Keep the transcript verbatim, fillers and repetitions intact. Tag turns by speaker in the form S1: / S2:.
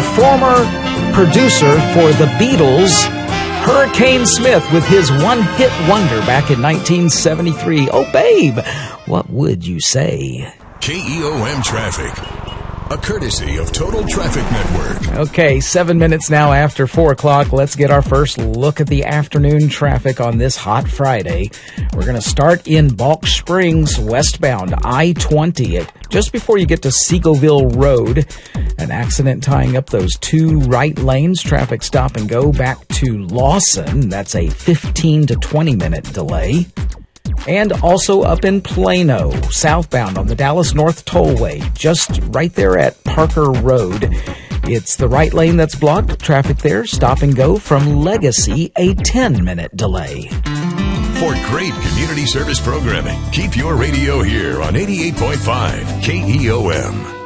S1: former producer for the Beatles, Hurricane Smith, with his one-hit wonder back in nineteen seventy-three. Oh, babe, what would you say?
S2: K E O M Traffic, a courtesy of Total Traffic Network.
S1: Okay, seven minutes now after four o'clock. Let's get our first look at the afternoon traffic on this hot Friday. We're going to start in Balch Springs, westbound I twenty. Just before you get to Seagoville Road, an accident tying up those two right lanes. Traffic stop and go back to Lawson. That's a fifteen to twenty minute delay. And also up in Plano, southbound on the Dallas North Tollway, just right there at Parker Road. It's the right lane that's blocked. Traffic there, stop and go from Legacy, a ten minute delay.
S2: For great community service programming, keep your radio here on eighty-eight point five K E O M.